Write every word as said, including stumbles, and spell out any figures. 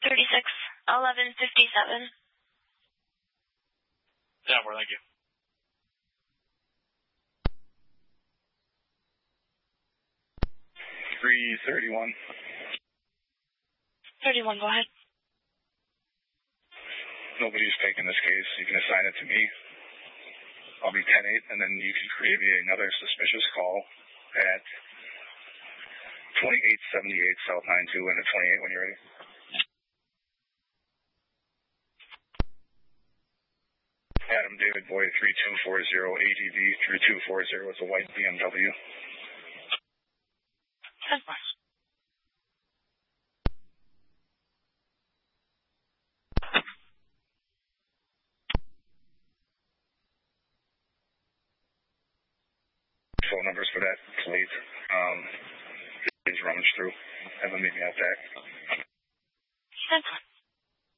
thirty-six, eleven fifty-seven. Yeah, well, thank you. three thirty-one. thirty-one, go ahead. Nobody's taken this case. You can assign it to me. I'll be ten eight, and then you can create me another suspicious call at twenty-eight seventy-eight South nine two and at twenty-eight when you're ready. Adam David Boy three two four zero, A D V three two four zero. It's a white B M W. Phone numbers for that plate. Um, please rummage through. Have them meet me out back.